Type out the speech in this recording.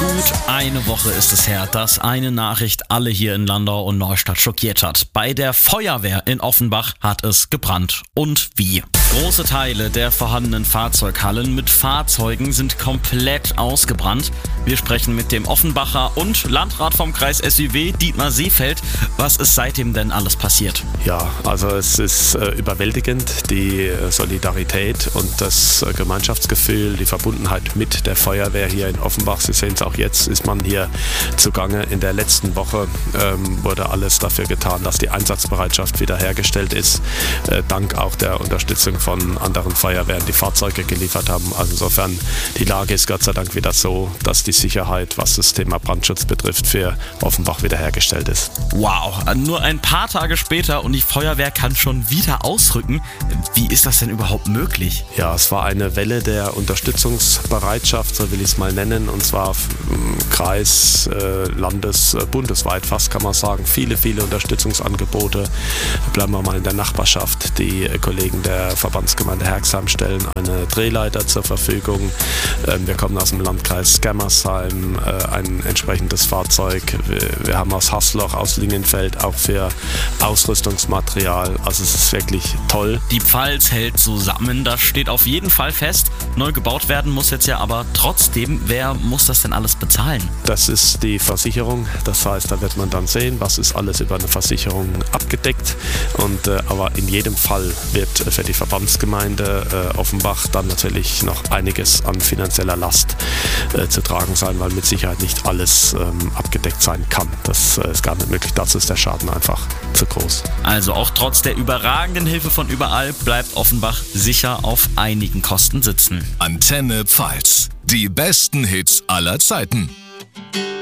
Gut eine Woche ist es her, dass eine Nachricht alle hier in Landau und Neustadt schockiert hat. Bei der Feuerwehr in Offenbach hat es gebrannt. Und wie? Große Teile der vorhandenen Fahrzeughallen mit Fahrzeugen sind komplett ausgebrannt. Wir sprechen mit dem Offenbacher und Landrat vom Kreis SIW, Dietmar Seefeld. Was ist seitdem denn alles passiert? Ja, also es ist überwältigend, die Solidarität und das Gemeinschaftsgefühl, die Verbundenheit mit der Feuerwehr hier in Offenbach. Sie sehen es auch jetzt, ist man hier zugange. In der letzten Woche wurde alles dafür getan, dass die Einsatzbereitschaft wiederhergestellt ist. Dank auch der Unterstützung von anderen Feuerwehren, die Fahrzeuge geliefert haben. Also insofern, die Lage ist Gott sei Dank wieder so, dass die Sicherheit, was das Thema Brandschutz betrifft, für Offenbach wiederhergestellt ist. Wow, nur ein paar Tage später und die Feuerwehr kann schon wieder ausrücken. Wie ist das denn überhaupt möglich? Ja, es war eine Welle der Unterstützungsbereitschaft, so will ich es mal nennen, und zwar Kreis, Landes, bundesweit fast, kann man sagen. Viele Unterstützungsangebote. Bleiben wir mal in der Nachbarschaft. Die Kollegen der Verbandsgemeinde Herxheim stellen eine Drehleiter zur Verfügung. Wir kommen aus dem Landkreis Germersheim, ein entsprechendes Fahrzeug. Wir haben aus Haßloch, aus Lingenfeld auch für Ausrüstungsmaterial. Also es ist wirklich toll. Die Pfalz hält zusammen, das steht auf jeden Fall fest. Neu gebaut werden muss jetzt ja aber trotzdem. Wer muss das denn alles bezahlen? Das ist die Versicherung. Das heißt, da wird man dann sehen, was ist alles über eine Versicherung abgedeckt. Aber in jedem Fall wird für die Verbandsgemeinde Offenbach dann natürlich noch einiges an finanzieller Last zu tragen sein, weil mit Sicherheit nicht alles abgedeckt sein kann. Das ist gar nicht möglich. Dazu ist der Schaden einfach zu groß. Also auch trotz der überragenden Hilfe von überall bleibt Offenbach sicher auf einigen Kosten sitzen. Antenne Pfalz. Die besten Hits aller Zeiten.